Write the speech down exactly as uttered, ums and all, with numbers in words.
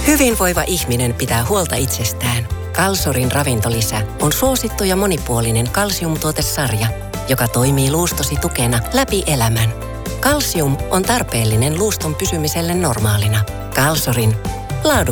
Hyvinvoiva ihminen pitää huolta itsestään. Kalsorin ravintolisä on suosittu ja monipuolinen kalsiumtuotesarja, joka toimii luustosi tukena läpi elämän. Kalsium on tarpeellinen luuston pysymiselle normaalina. Kalsorin laadukkaat